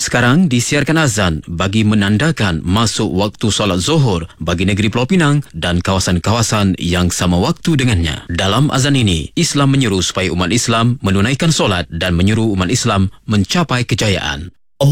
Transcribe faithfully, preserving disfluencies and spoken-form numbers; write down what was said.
Sekarang disiarkan azan bagi menandakan masuk waktu solat Zuhur bagi negeri Pulau Pinang dan kawasan-kawasan yang sama waktu dengannya. Dalam azan ini, Islam menyeru supaya umat Islam menunaikan solat dan menyuruh umat Islam mencapai kejayaan.